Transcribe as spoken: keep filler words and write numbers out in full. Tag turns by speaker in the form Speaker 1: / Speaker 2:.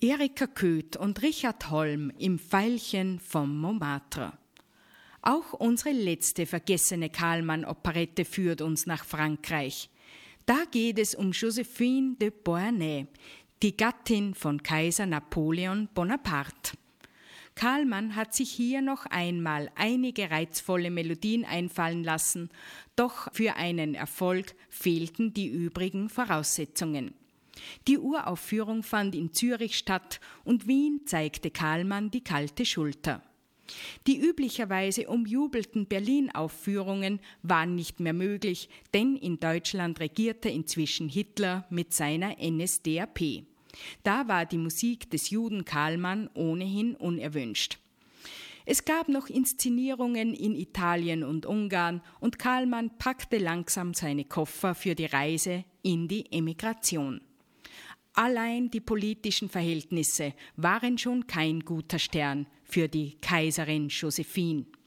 Speaker 1: Erika Köth und Richard Holm im Veilchen vom Montmartre. Auch unsere letzte vergessene Kallmann-Operette führt uns nach Frankreich. Da geht es um Joséphine de Beauharnais, die Gattin von Kaiser Napoleon Bonaparte. Kallmann hat sich hier noch einmal einige reizvolle Melodien einfallen lassen, doch für einen Erfolg fehlten die übrigen Voraussetzungen. Die Uraufführung fand in Zürich statt und Wien zeigte Kallmann die kalte Schulter. Die üblicherweise umjubelten Berlin-Aufführungen waren nicht mehr möglich, denn in Deutschland regierte inzwischen Hitler mit seiner N S D A P. Da war die Musik des Juden Kallmann ohnehin unerwünscht. Es gab noch Inszenierungen in Italien und Ungarn und Kallmann packte langsam seine Koffer für die Reise in die Emigration. Allein die politischen Verhältnisse waren schon kein guter Stern für die Kaiserin Joséphine.